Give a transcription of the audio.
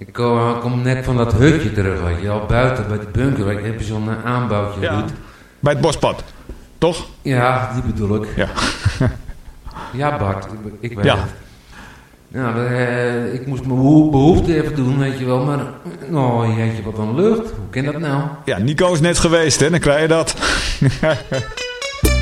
Ik kom net van dat hutje terug, weet je wel. Buiten bij de bunker, weet je, heb je zo'n aanbouwtje. Ja. Bij het bospad, toch? Ja, die bedoel ik. Ja. Ja, Bart, ik weet Ja. het. Nou, ik moest mijn behoefte even doen, weet je wel. Maar, oh jeetje, wat een lucht. Hoe kan dat nou? Ja, Nico is net geweest, hè? Dan krijg je dat.